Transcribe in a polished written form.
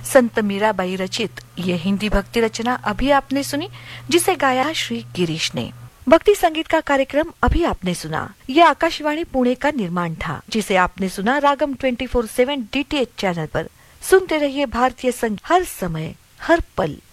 संत मीराबाई रचित ये हिंदी भक्ति रचना अभी आपने सुनी, जिसे गाया श्री गिरीश ने। भक्ति संगीत का कार्यक्रम अभी आपने सुना। ये आकाशवाणी पुणे का निर्माण था, जिसे आपने सुना रागम 24/7 DTH चैनल पर। सुनते रहिए भारतीय संगीत हर समय हर पल।